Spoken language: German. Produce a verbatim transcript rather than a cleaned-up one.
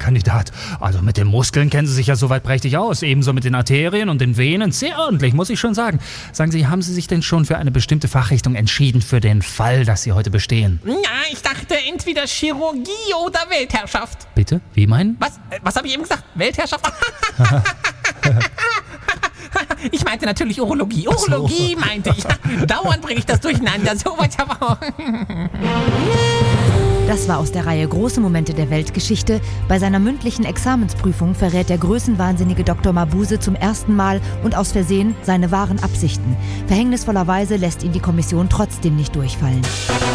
Kandidat. Also mit den Muskeln kennen Sie sich ja soweit prächtig aus. Ebenso mit den Arterien und den Venen. Sehr ordentlich, muss ich schon sagen. Sagen Sie, haben Sie sich denn schon für eine bestimmte Fachrichtung entschieden für den Fall, dass Sie heute bestehen? Ja, ich dachte entweder Chirurgie oder Weltherrschaft. Bitte? Wie meinen? Was? Äh, Was habe ich eben gesagt? Weltherrschaft? Ich meinte natürlich Urologie. Urologie so. meinte ich. Dauernd bringe ich das durcheinander. So weit aber. Das war aus der Reihe Große Momente der Weltgeschichte. Bei seiner mündlichen Examensprüfung verrät der größenwahnsinnige Doktor Mabuse zum ersten Mal und aus Versehen seine wahren Absichten. Verhängnisvollerweise lässt ihn die Kommission trotzdem nicht durchfallen.